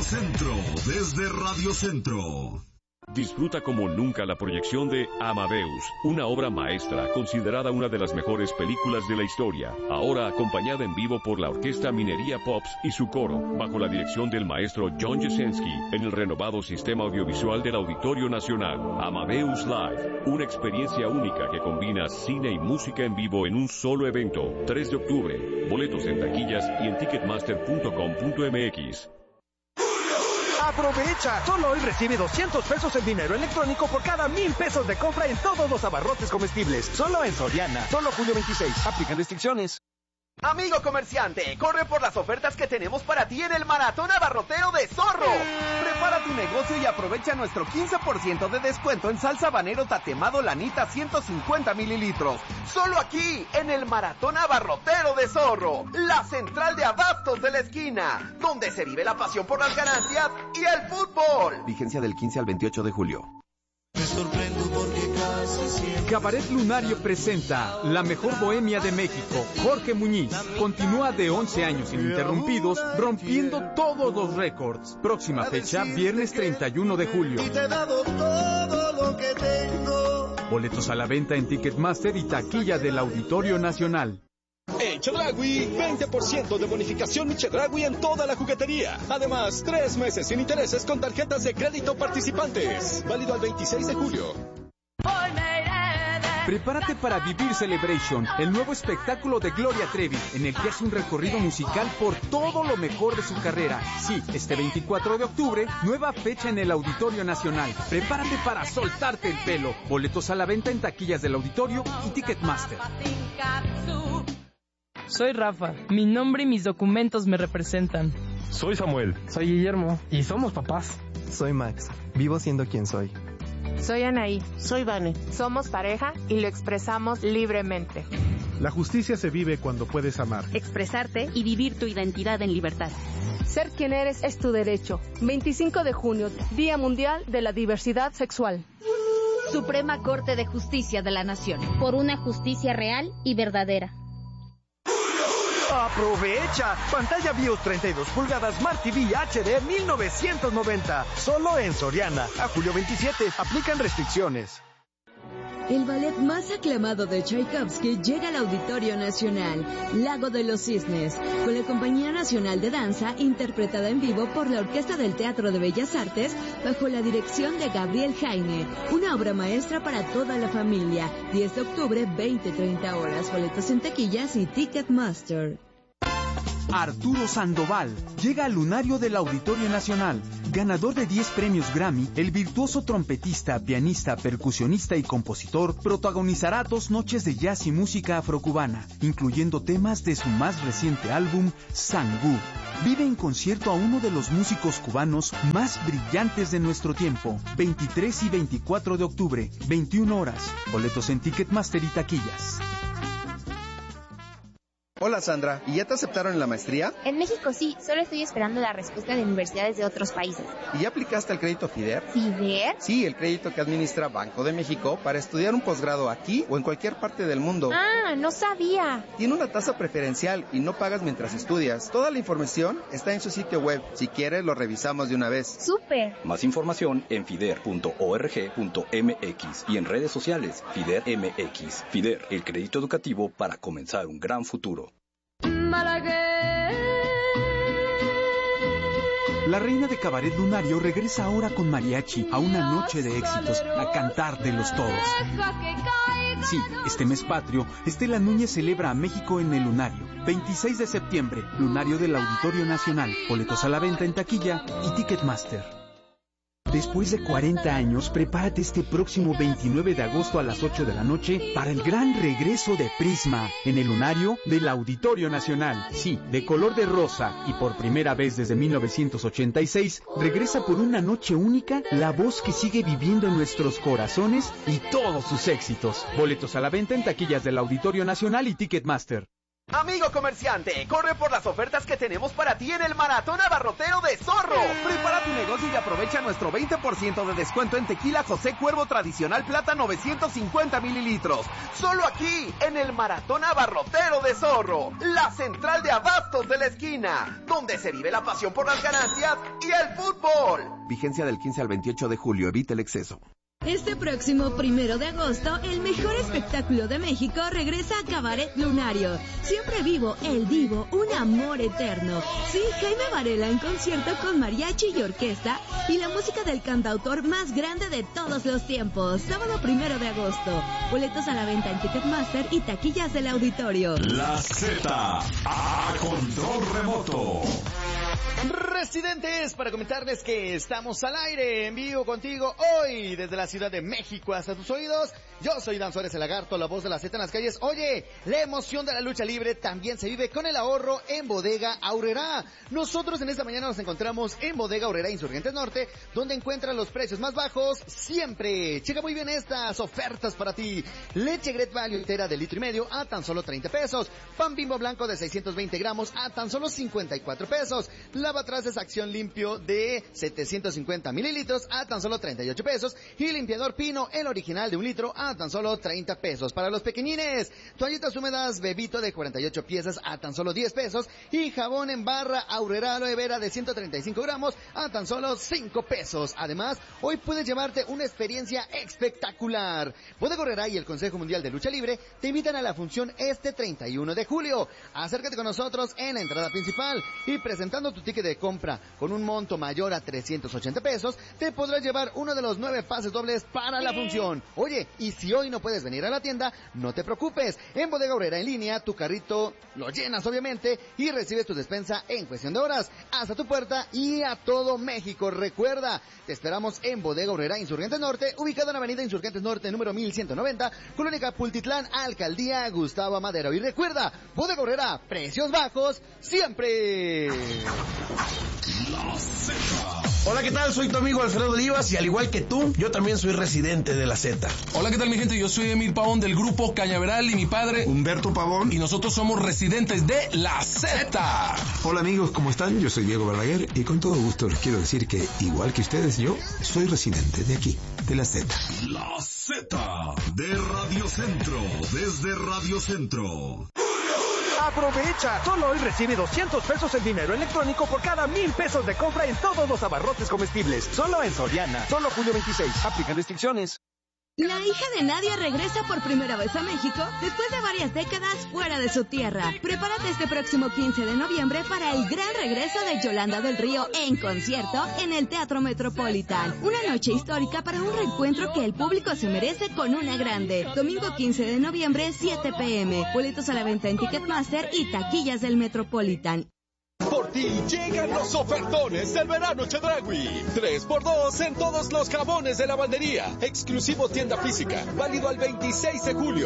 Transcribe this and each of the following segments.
Centro, desde Radio Centro. Disfruta como nunca la proyección de Amadeus, una obra maestra considerada una de las mejores películas de la historia, ahora acompañada en vivo por la Orquesta Minería Pops y su coro, bajo la dirección del maestro John Jasenski, en el renovado sistema audiovisual del Auditorio Nacional. Amadeus Live, una experiencia única que combina cine y música en vivo en un solo evento. 3 de octubre, boletos en taquillas y en ticketmaster.com.mx. ¡Aprovecha! Solo hoy recibe 200 pesos en dinero electrónico por cada 1,000 pesos de compra en todos los abarrotes comestibles. Solo en Soriana. Solo julio 26. Aplican restricciones. Amigo comerciante, corre por las ofertas que tenemos para ti en el Maratón Abarrotero de Zorro. Prepara tu negocio y aprovecha nuestro 15% de descuento en salsa habanero tatemado Lanita 150 mililitros. Solo aquí, en el Maratón Abarrotero de Zorro, la central de abastos de la esquina, donde se vive la pasión por las ganancias y el fútbol. Vigencia del 15 al 28 de julio. Me sorprendo porque casi siempre... Cabaret Lunario presenta La Mejor Bohemia de México. Jorge Muñiz continúa de 11 años ininterrumpidos, rompiendo todos los récords. Próxima fecha, viernes 31 de julio. Y te he dado todo lo que tengo. Boletos a la venta en Ticketmaster y taquilla del Auditorio Nacional. En Chedraui, 20% de bonificación Chedraui en toda la juguetería. Además, 3 meses sin intereses con tarjetas de crédito participantes. Válido al 26 de julio. Prepárate para vivir Celebration, el nuevo espectáculo de Gloria Trevi, en el que hace un recorrido musical por todo lo mejor de su carrera. Sí, este 24 de octubre, nueva fecha en el Auditorio Nacional. Prepárate para soltarte el pelo. Boletos a la venta en taquillas del Auditorio y Ticketmaster. Soy Rafa, mi nombre y mis documentos me representan. Soy Samuel. Soy Guillermo y somos papás. Soy Max, vivo siendo quien soy. Soy Anaí. Soy Vane. Somos pareja y lo expresamos libremente. La justicia se vive cuando puedes amar, expresarte y vivir tu identidad en libertad. Ser quien eres es tu derecho. 25 de junio, Día Mundial de la Diversidad Sexual. Suprema Corte de Justicia de la Nación. Por una justicia real y verdadera. ¡Aprovecha! Pantalla BIOS 32 pulgadas Smart TV HD 1990. Solo en Soriana. A julio 27. Aplican restricciones. El ballet más aclamado de Tchaikovsky llega al Auditorio Nacional, Lago de los Cisnes, con la Compañía Nacional de Danza, interpretada en vivo por la Orquesta del Teatro de Bellas Artes, bajo la dirección de Gabriel Jaime. Una obra maestra para toda la familia. 10 de octubre, 20-30 horas. Boletos en taquillas y Ticketmaster. Arturo Sandoval llega al lunario del Auditorio Nacional. Ganador de 10 premios Grammy, el virtuoso trompetista, pianista, percusionista y compositor protagonizará 2 noches de jazz y música afrocubana, incluyendo temas de su más reciente álbum, Sangú. Vive en concierto a uno de los músicos cubanos más brillantes de nuestro tiempo. 23 y 24 de octubre, 21 horas. Boletos en Ticketmaster y taquillas. Hola Sandra, ¿y ya te aceptaron en la maestría? En México sí, solo estoy esperando la respuesta de universidades de otros países. ¿Y ya aplicaste al crédito FIDER? ¿FIDER? Sí, el crédito que administra Banco de México para estudiar un posgrado aquí o en cualquier parte del mundo. Ah, no sabía. Tiene una tasa preferencial y no pagas mientras estudias. Toda la información está en su sitio web. Si quieres, lo revisamos de una vez. ¡Súper! Más información en fider.org.mx y en redes sociales FIDER MX. FIDER, el crédito educativo para comenzar un gran futuro. La reina de Cabaret Lunario regresa ahora con mariachi a una noche de éxitos, a cantar de los todos. Sí, este mes patrio, Estela Núñez celebra a México en el Lunario. 26 de septiembre, Lunario del Auditorio Nacional. Boletos a la venta en taquilla y Ticketmaster. Después de 40 años, prepárate este próximo 29 de agosto a las 8 de la noche para el gran regreso de Prisma en el Lunario del Auditorio Nacional. Sí, de color de rosa y por primera vez desde 1986, regresa por una noche única la voz que sigue viviendo en nuestros corazones y todos sus éxitos. Boletos a la venta en taquillas del Auditorio Nacional y Ticketmaster. Amigo comerciante, corre por las ofertas que tenemos para ti en el Maratón Abarrotero de Zorro. Prepara tu negocio negocio y aprovecha nuestro 20% de descuento en tequila José Cuervo Tradicional Plata 950 mililitros. Solo aquí, en el Maratón Abarrotero de Zorro, la central de abastos de la esquina, donde se vive la pasión por las ganancias y el fútbol. Vigencia del 15 al 28 de julio. Evite el exceso. Este próximo 1 de agosto, el mejor espectáculo de México regresa a Cabaret Lunario. Siempre vivo, el divo, un amor eterno. Sí, Jaime Varela en concierto con mariachi y orquesta y la música del cantautor más grande de todos los tiempos. Sábado 1 de agosto. Boletos a la venta en Ticketmaster y taquillas del auditorio. La Z a control remoto. Residentes, para comentarles que estamos al aire, en vivo contigo hoy, desde la Ciudad de México hasta tus oídos. Yo soy Dan Suárez el Lagarto, la voz de la Z en las calles. Oye, la emoción de la lucha libre también se vive con el ahorro en Bodega Aurrerá. Nosotros en esta mañana nos encontramos en Bodega Aurrerá Insurgentes Norte, donde encuentran los precios más bajos siempre. Checa muy bien estas ofertas para ti. Leche Great Value entera de 1,5 litros a tan solo 30 pesos. Pan Bimbo blanco de 620 gramos a tan solo 54 pesos. Lavatrastes Acción Limpio de 750 mililitros a tan solo 38 pesos. Y limpiador Pino, el original de 1 litro a tan solo 30 pesos. Para los pequeñines, toallitas húmedas Bebito de 48 piezas a tan solo 10 pesos. Y jabón en barra Aurrerá Aloe Vera de 135 gramos a tan solo 5 pesos. Además, hoy puedes llevarte una experiencia espectacular. Bodega Aurrerá y el Consejo Mundial de Lucha Libre te invitan a la función este 31 de julio. Acércate con nosotros en la entrada principal y presentando tu ticket de compra con un monto mayor a 380 pesos, te podrás llevar uno de los 9 pases dobles para la función. Oye, y si hoy no puedes venir a la tienda, no te preocupes. En Bodega Aurrerá en línea, tu carrito lo llenas obviamente y recibes tu despensa en cuestión de horas, hasta tu puerta y a todo México. Recuerda, te esperamos en Bodega Aurrerá Insurgentes Norte, ubicada en Avenida Insurgentes Norte número 1190, Colonia Capultitlán, Alcaldía Gustavo Amadero. Y recuerda, Bodega Aurrerá, precios bajos siempre. La Z. Hola, ¿qué tal? Soy tu amigo Alfredo Olivas y al igual que tú, yo también soy residente de la Z. Hola, ¿qué tal mi gente? Yo soy Emil Pavón del grupo Cañaveral y mi padre Humberto Pavón y nosotros somos residentes de la Z. Hola amigos, ¿cómo están? Yo soy Diego Verdaguer y con todo gusto les quiero decir que igual que ustedes, yo soy residente de aquí, de la Z. La Z de Radio Centro, desde Radio Centro. ¡Aprovecha! Solo hoy recibe 200 pesos en dinero electrónico por cada 1,000 pesos de compra en todos los abarrotes comestibles. Solo en Soriana. Solo julio 26. Aplican restricciones. La hija de Nadia regresa por primera vez a México después de varias décadas fuera de su tierra. Prepárate este próximo 15 de noviembre para el gran regreso de Yolanda del Río en concierto en el Teatro Metropolitan. Una noche histórica para un reencuentro que el público se merece con una grande. Domingo 15 de noviembre, 7 p.m. Boletos a la venta en Ticketmaster y taquillas del Metropolitan. Por ti llegan los ofertones del verano Chedraui. 3x2 en todos los jabones de lavandería. Exclusivo tienda física. Válido al 26 de julio.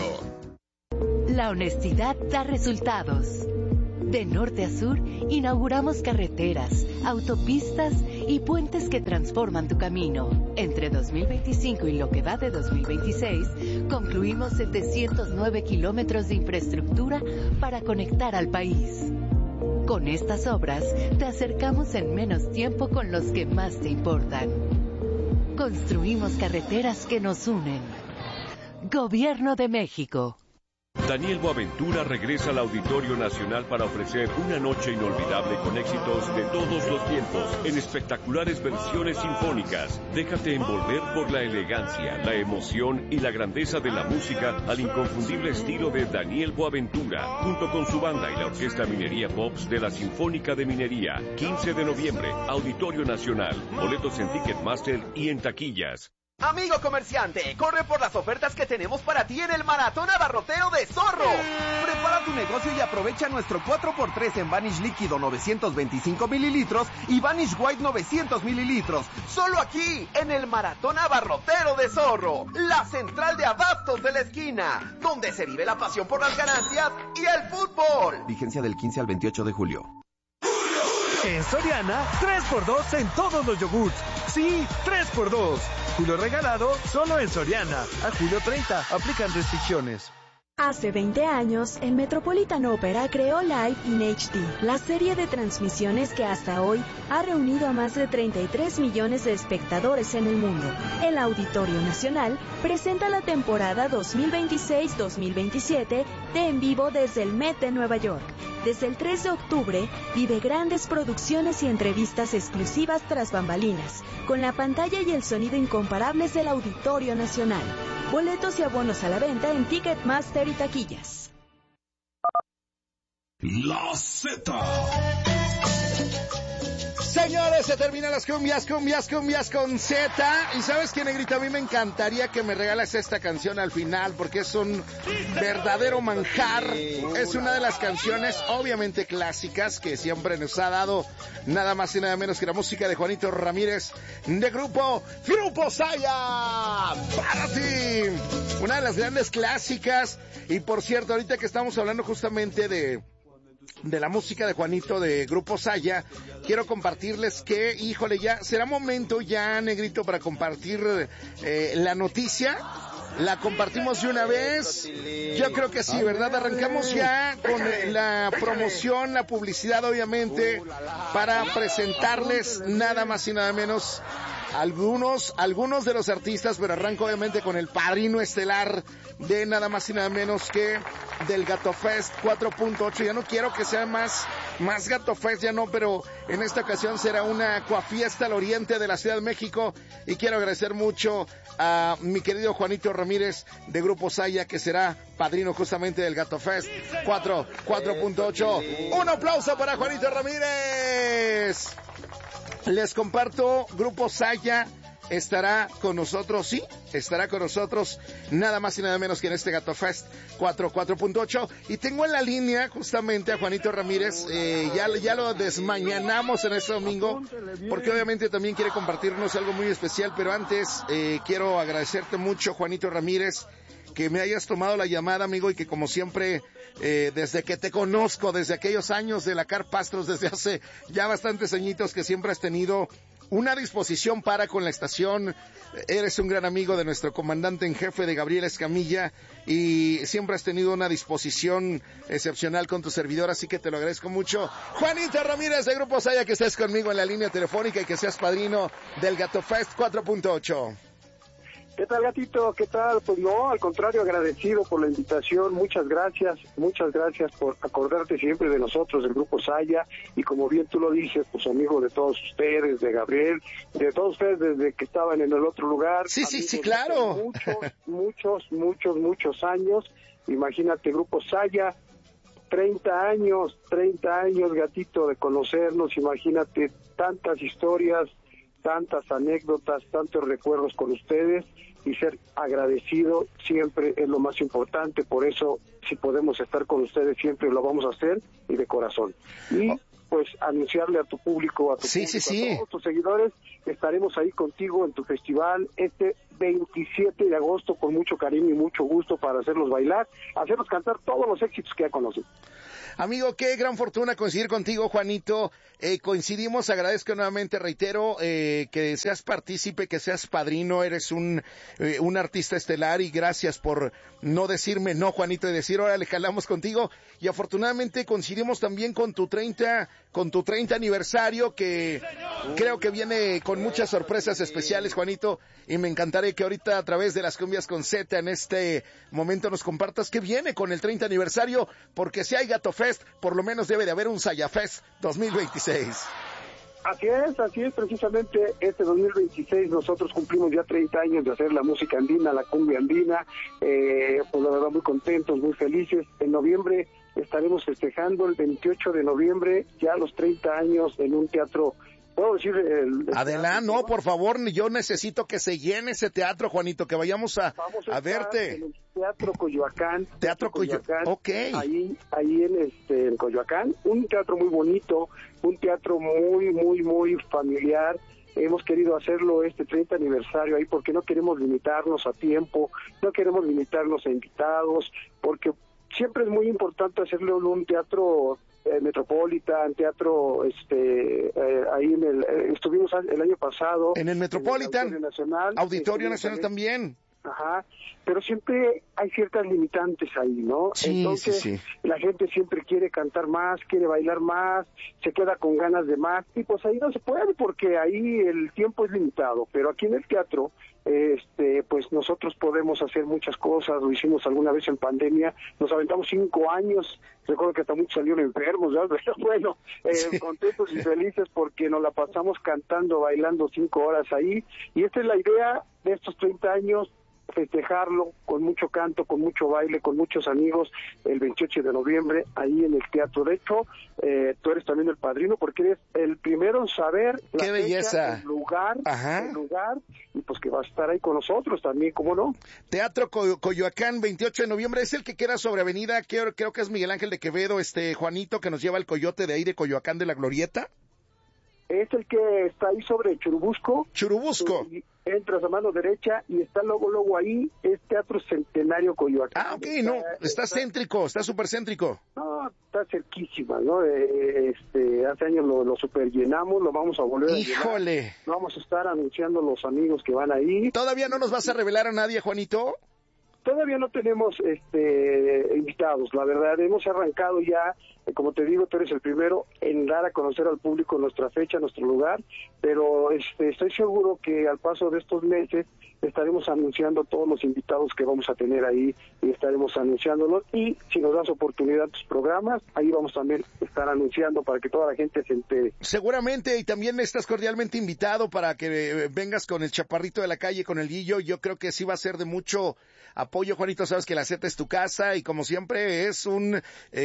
La honestidad da resultados. De norte a sur, inauguramos carreteras, autopistas y puentes que transforman tu camino. Entre 2025 y lo que va de 2026, concluimos 709 kilómetros de infraestructura para conectar al país. Con estas obras, te acercamos en menos tiempo con los que más te importan. Construimos carreteras que nos unen. Gobierno de México. Daniel Boaventura regresa al Auditorio Nacional para ofrecer una noche inolvidable con éxitos de todos los tiempos, en espectaculares versiones sinfónicas. Déjate envolver por la elegancia, la emoción y la grandeza de la música al inconfundible estilo de Daniel Boaventura, junto con su banda y la Orquesta Minería Pops de la Sinfónica de Minería. 15 de noviembre, Auditorio Nacional. Boletos en Ticketmaster y en taquillas. Amigo comerciante, corre por las ofertas que tenemos para ti en el Maratón Abarrotero de Zorro. Prepara tu negocio y aprovecha nuestro 4x3 en Vanish líquido 925 mililitros y Vanish White 900 mililitros. Solo aquí, en el Maratón Abarrotero de Zorro, la central de abastos de la esquina, donde se vive la pasión por las ganancias y el fútbol. Vigencia del 15 al 28 de julio. En Soriana, 3x2 en todos los yogurts. Sí, 3x2. Julio regalado solo en Soriana. A julio 30, aplican restricciones. Hace 20 años, el Metropolitan Opera creó Live in HD, la serie de transmisiones que hasta hoy ha reunido a más de 33 millones de espectadores en el mundo. El Auditorio Nacional presenta la temporada 2026-2027 de En Vivo desde el Met de Nueva York. Desde el 3 de octubre, vive grandes producciones y entrevistas exclusivas tras bambalinas, con la pantalla y el sonido incomparables del Auditorio Nacional. Boletos y abonos a la venta en Ticketmaster y taquillas. La Z. Señores, se terminan las cumbias con Z. Y ¿sabes qué, Negrito? A mí me encantaría que me regales esta canción al final, porque es un verdadero manjar. Es una de las canciones, obviamente clásicas, que siempre nos ha dado nada más y nada menos que la música de Juanito Ramírez, de Grupo Saya. Para ti. Una de las grandes clásicas. Y por cierto, ahorita que estamos hablando justamente de la música de Juanito de Grupo Saya, quiero compartirles que, híjole, ya será momento ya, Negrito, para compartir la noticia. La compartimos de una vez. Yo creo que sí, ¿verdad? Arrancamos ya con la promoción, la publicidad, obviamente, para presentarles nada más y nada menos algunos de los artistas, pero arranco obviamente con el padrino estelar de nada más y nada menos que del Gato Fest 4.8. Ya no quiero que sea más Gato Fest, ya no, pero en esta ocasión será una Acuafiesta al oriente de la Ciudad de México, y quiero agradecer mucho a mi querido Juanito Ramírez de Grupo Saya, que será padrino justamente del Gato Fest 4.8. Un aplauso para Juanito Ramírez. Les comparto, Grupo Saya estará con nosotros, sí, estará con nosotros nada más y nada menos que en este Gato Fest 4.8, y tengo en la línea justamente a Juanito Ramírez. Ya lo desmañanamos en este domingo, porque obviamente también quiere compartirnos algo muy especial, pero antes quiero agradecerte mucho, Juanito Ramírez, que me hayas tomado la llamada, amigo, y que como siempre, desde que te conozco, desde aquellos años de la Carpastros, desde hace ya bastantes añitos, que siempre has tenido una disposición para con la estación. Eres un gran amigo de nuestro comandante en jefe, de Gabriel Escamilla, y siempre has tenido una disposición excepcional con tu servidor, así que te lo agradezco mucho. Juanito Ramírez de Grupo Saya, que estés conmigo en la línea telefónica y que seas padrino del Gato Fest 4.8. ¿Qué tal, Gatito? ¿Qué tal? Pues no, al contrario, agradecido por la invitación. Muchas gracias por acordarte siempre de nosotros, del Grupo Saya, y como bien tú lo dices, pues amigo de todos ustedes, de Gabriel, de todos ustedes desde que estaban en el otro lugar. Sí, claro. Muchos años. Imagínate, Grupo Saya, 30 años, Gatito, de conocernos. Imagínate, tantas historias, tantas anécdotas, tantos recuerdos con ustedes, y ser agradecido siempre es lo más importante. Por eso, si podemos estar con ustedes siempre lo vamos a hacer, y de corazón. Y pues anunciarle a tu público, a todos tus seguidores, estaremos ahí contigo en tu festival este 27 de agosto con mucho cariño y mucho gusto, para hacerlos bailar, hacerlos cantar todos los éxitos que ya conocen. Amigo, qué gran fortuna coincidir contigo, Juanito. Coincidimos, agradezco nuevamente, reitero, que seas partícipe, que seas padrino. Eres un artista estelar, y gracias por no decirme no, Juanito, y decir, órale, jalamos contigo. Y afortunadamente coincidimos también con tu 30 aniversario, que creo que viene con muchas sorpresas especiales, Juanito, y me encantaría que ahorita, a través de las cumbias con Z, en este momento nos compartas qué viene con el 30 aniversario, porque si hay Gato Fest, por lo menos debe de haber un Saya Fest 2026. Así es, precisamente este 2026 nosotros cumplimos ya 30 años de hacer la música andina, la cumbia andina. Pues la verdad, muy contentos, muy felices. En noviembre estaremos festejando, el 28 de noviembre, ya los 30 años en un teatro. ¿Puedo decir adelante? No, por favor, yo necesito que se llene ese teatro, Juanito, que vayamos a verte. En el Teatro Coyoacán. Teatro Coyoacán, ok. Ahí en Coyoacán, un teatro muy bonito, un teatro muy familiar. Hemos querido hacerlo este 30 aniversario ahí porque no queremos limitarnos a tiempo, no queremos limitarnos a invitados, porque siempre es muy importante hacerlo en un teatro Metropolitan, teatro, ahí estuvimos el año pasado. En el Metropolitan, Auditorio Nacional. Auditorio Nacional también. Ajá, pero siempre hay ciertas limitantes ahí, ¿no? Sí, entonces, sí. La gente siempre quiere cantar más, quiere bailar más, se queda con ganas de más, y pues ahí no se puede porque ahí el tiempo es limitado, pero aquí en el teatro, pues nosotros podemos hacer muchas cosas, lo hicimos alguna vez en pandemia, nos aventamos 5 años, recuerdo que hasta muchos salieron enfermos, ¿no? Pero bueno, contentos y felices porque nos la pasamos cantando, bailando 5 horas ahí, y esta es la idea de estos 30 años, festejarlo con mucho canto, con mucho baile, con muchos amigos, el 28 de noviembre, ahí en el teatro. De hecho, tú eres también el padrino, porque eres el primero en saber la ¡qué belleza! Fecha, el lugar, y pues que vas a estar ahí con nosotros también, ¿cómo no? Teatro Coyoacán, 28 de noviembre, es el que queda sobre avenida, creo que es Miguel Ángel de Quevedo, Juanito, que nos lleva el coyote de ahí de Coyoacán de la Glorieta. Es el que está ahí sobre Churubusco. Churubusco. Entras a mano derecha y está luego ahí, es Teatro Centenario Coyoacán. Ah, ok, no, está céntrico, está súper céntrico. No, está cerquísima, ¿no? Hace años lo super llenamos, lo vamos a volver a llenar. ¡Híjole! Vamos a estar anunciando los amigos que van ahí. ¿Todavía no nos vas a revelar a nadie, Juanito? Todavía no tenemos invitados, la verdad, hemos arrancado ya, como te digo, tú eres el primero en dar a conocer al público nuestra fecha, nuestro lugar, pero estoy seguro que al paso de estos meses estaremos anunciando todos los invitados que vamos a tener ahí y estaremos anunciándolos, y si nos das oportunidad en tus programas, ahí vamos también a estar anunciando para que toda la gente se entere. Seguramente, y también estás cordialmente invitado para que vengas con el Chaparrito de la Calle, con el Guillo. Yo creo que sí va a ser de mucho apoyo, Juanito. Sabes que la Z es tu casa y como siempre es un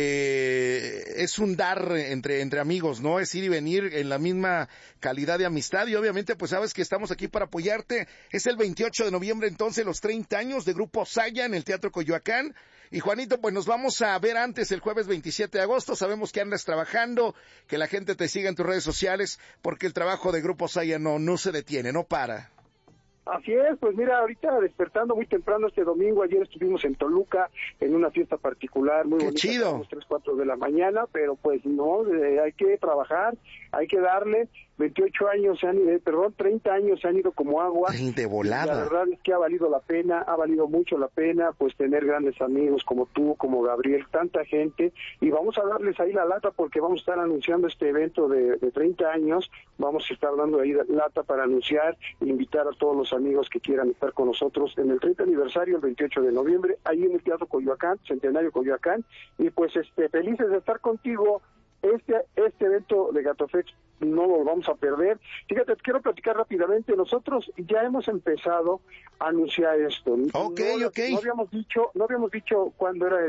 dar entre amigos, ¿no? Es ir y venir en la misma calidad de amistad, y obviamente pues sabes que estamos aquí para apoyarte. Es el 28 de noviembre entonces, los 30 años de Grupo Saya en el Teatro Coyoacán. Y Juanito, pues nos vamos a ver antes el jueves 27 de agosto. Sabemos que andas trabajando, que la gente te siga en tus redes sociales, porque el trabajo de Grupo Saya no se detiene, no para. Así es, pues mira, ahorita despertando muy temprano este domingo, ayer estuvimos en Toluca en una fiesta particular muy bonita. ¡Qué chido! A las 3, 4 de la mañana, pero pues no, hay que trabajar, hay que darle. 30 años se han ido como agua. De volada. La verdad es que ha valido mucho la pena, pues tener grandes amigos como tú, como Gabriel, tanta gente, y vamos a darles ahí la lata porque vamos a estar anunciando este evento de 30 años, vamos a estar dando ahí lata para anunciar, invitar a todos los amigos que quieran estar con nosotros en el 30 aniversario, el 28 de noviembre, ahí en el Teatro Coyoacán, Centenario Coyoacán, y pues felices de estar contigo. Este evento de GatoFest no lo vamos a perder. Fíjate, te quiero platicar rápidamente. Nosotros ya hemos empezado a anunciar esto. Okay. No habíamos dicho cuándo era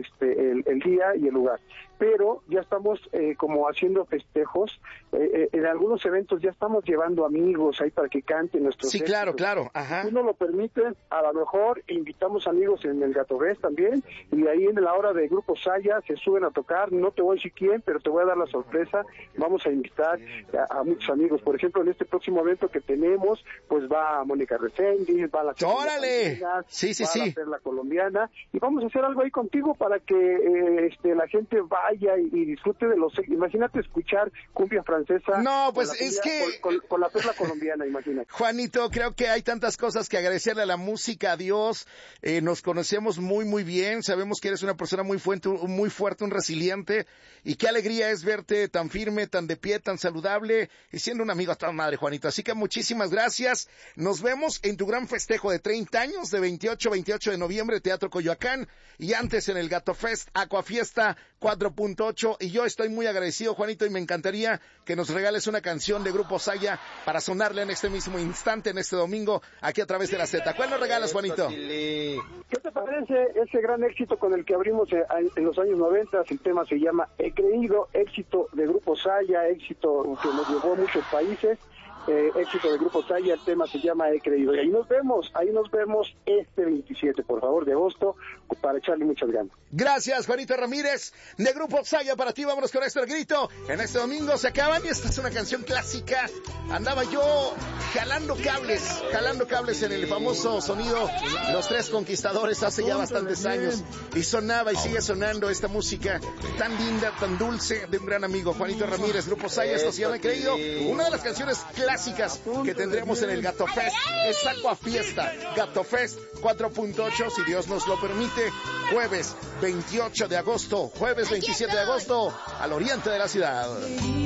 el día y el lugar, pero ya estamos como haciendo festejos. En algunos eventos ya estamos llevando amigos ahí para que canten nuestros éxitos. Claro. Ajá. Si no lo permiten, a lo mejor invitamos amigos en el GatoFest también, y ahí en la hora de Grupo Saya se suben a tocar. No te voy a decir quién, pero te voy a dar la sorpresa. Vamos a invitar a muchos amigos. Por ejemplo, en este próximo evento que tenemos, pues va Mónica Reséndiz, va la ¡órale! Sí. La colombiana, y vamos a hacer algo ahí contigo para que la gente vaya y disfrute de los... Imagínate escuchar cumbia francesa. No, pues es que... Con la perla colombiana, imagínate. Juanito, creo que hay tantas cosas que agradecerle a la música, a Dios. Nos conocemos muy, muy bien. Sabemos que eres una persona muy fuerte, un resiliente. Y qué alegría es verte tan firme, tan de pie, tan saludable y siendo un amigo a toda madre, Juanito. Así que muchísimas gracias. Nos vemos en tu gran festejo de 30 años de 28 de noviembre, Teatro Coyoacán, y antes en el GatoFest, Aquafiesta 4.8. Y yo estoy muy agradecido, Juanito, y me encantaría que nos regales una canción de Grupo Saya para sonarle en este mismo instante, en este domingo, aquí a través de la Z. ¿Cuál nos regalas, Juanito? ¿Qué te parece ese gran éxito con el que abrimos en los años 90? El tema se llama He Creído, éxito de Grupo Saya, éxito que nos llevó a muchos países. Éxito de Grupo Saya, el tema se llama He Creído. Y ahí nos vemos este 27, por favor, de agosto, para echarle muchas ganas. Gracias, Juanito Ramírez, de Grupo Saya. Para ti, vámonos con esto, el grito. En este domingo se acaban, y esta es una canción clásica. Andaba yo jalando cables en el famoso sonido Los Tres Conquistadores hace ya bastantes años, y sonaba y sigue sonando esta música tan linda, tan dulce, de un gran amigo, Juanito Ramírez, Grupo Saya. Esto se llama He Creído, una de las canciones clásicas clásicas que tendremos en el Gato Fest. Es Aqua Fiesta, Gato Fest 4.8, si Dios nos lo permite, jueves 28 de agosto, jueves 27 de agosto, al oriente de la ciudad.